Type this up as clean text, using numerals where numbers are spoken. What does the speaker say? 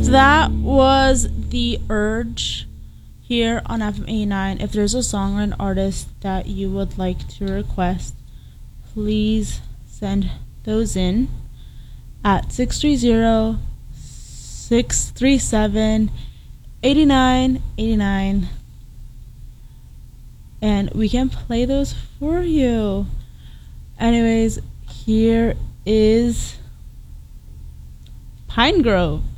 that was The Urge here on FM 89. If there's a song or an artist that you would like to request, please send those in at 630-637-8989, and we can play those for you. Anyways, here is Pine Grove.